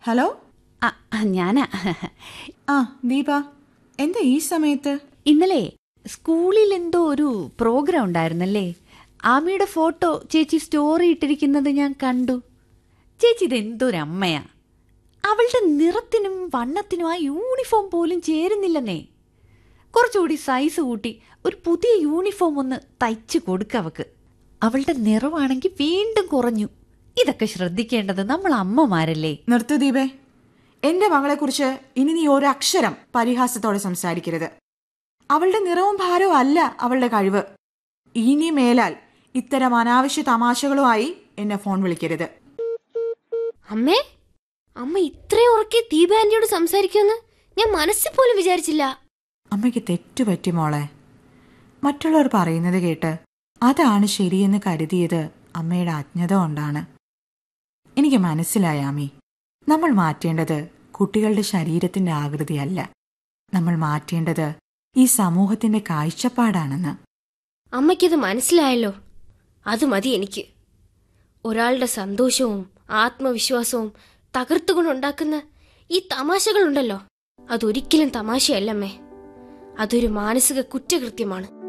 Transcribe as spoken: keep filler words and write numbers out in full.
Hello, ഞാനാ. ആ ദീപ, എന്താ ഈ സമയത്ത്? ഇന്നലെ സ്കൂളിൽ എന്തോ ഒരു പ്രോഗ്രാം ഉണ്ടായിരുന്നല്ലേ? ആമിയുടെ ഫോട്ടോ ചേച്ചി സ്റ്റോറി ഇട്ടിരിക്കുന്നത് ഞാൻ കണ്ടു. ചേച്ചി ഇതെന്തൊരമ്മയാ! അവളുടെ നിറത്തിനും വണ്ണത്തിനും ആ യൂണിഫോം പോലും ചേരുന്നില്ലെന്നേ. കുറച്ചുകൂടി സൈസ് കൂട്ടി ഒരു പുതിയ യൂണിഫോം ഒന്ന് തയ്ച്ചു കൊടുക്കവക്ക്. അവളുടെ നിറമാണെങ്കിൽ വീണ്ടും കുറഞ്ഞു. ഇതൊക്കെ ശ്രദ്ധിക്കേണ്ടത് നമ്മൾ അമ്മമാരല്ലേ? നിർത്തൂ ദീപേ, എന്റെ മകളെക്കുറിച്ച് ഇനി നീ ഒരക്ഷരം പരിഹാസത്തോടെ സംസാരിക്കരുത്. അവളുടെ നിറവും ഭാരവും അല്ല അവളുടെ കഴിവ്. ഇനി മേലാൽ ഇത്തരം അനാവശ്യ തമാശകളുമായി എന്നെ ഫോൺ വിളിക്കരുത്. അമ്മേ, അമ്മ ഇത്രയും ഉറക്കെ ദീപ ആന്റിയോട് സംസാരിക്കുമെന്ന് ഞാൻ മനസ്സിൽ പോലും വിചാരിച്ചില്ല. അമ്മയ്ക്ക് തെറ്റുപറ്റി മോളെ. മറ്റുള്ളവർ പറയുന്നത് കേട്ട് അതാണ് ശരിയെന്ന് കരുതിയത് അമ്മയുടെ അജ്ഞത കൊണ്ടാണ്. എനിക്ക് മനസ്സിലായ ആമി, നമ്മൾ മാറ്റേണ്ടത് കുട്ടികളുടെ ശരീരത്തിന്റെ ആകൃതിയല്ല, നമ്മൾ മാറ്റേണ്ടത് ഈ സമൂഹത്തിന്റെ കാഴ്ചപ്പാടാണെന്ന്. അമ്മയ്ക്കത് മനസ്സിലായല്ലോ, അത് മതി എനിക്ക്. ഒരാളുടെ സന്തോഷവും ആത്മവിശ്വാസവും തകർത്തുകൊണ്ടുണ്ടാക്കുന്ന ഈ തമാശകളുണ്ടല്ലോ, അതൊരിക്കലും തമാശയല്ലമ്മേ, അതൊരു മാനസിക കുറ്റകൃത്യമാണ്.